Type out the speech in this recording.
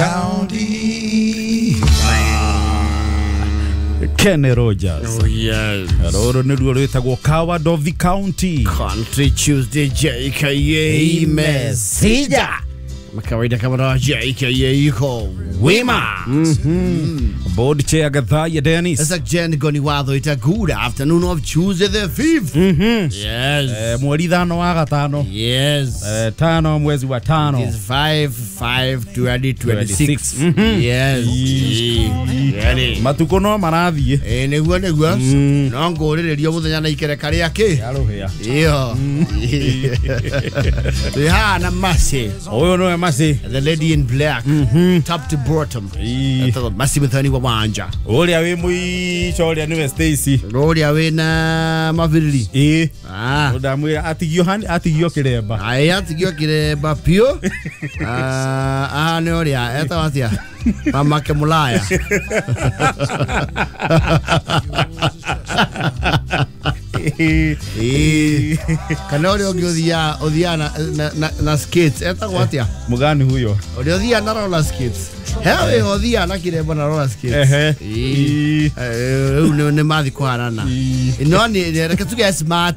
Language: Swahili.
County. Kenny Rogers. Oh yes. Roro ni ruo rwitagwo Coward of the County. Country Tuesday JKA Messenger. Makawaida kama na JKA yuko Wima. Board chair Gathaya Dennis. Asa Jen Goni Watho ita good afternoon of Tuesday the 5th. Yes. Mweri 5 wa gatano. Yes. 5 mwezi wa 5. It's 5/5/2026. Yes. Yani matuko no marathie. Neguo no ngorirerio muthenya na ikereka riake. Arohia. Iyo. Na Masi. Oyo no Masi. The lady in black. Top to bottom. Masi Mthani wa Wanja. Oria we mwicho oria niwe Stacy. Oria we na Mavili. Odamwe atigio kiremba. Atigio kiremba pio. Ne oria eta watia. Mama ke mulaya. Kanori odia na skates eta watia. Mugani huyo. Odia na roller skates. Hewe odia na kiremba na roller skates. Ne mathi kwarana. No ni rekatuge smart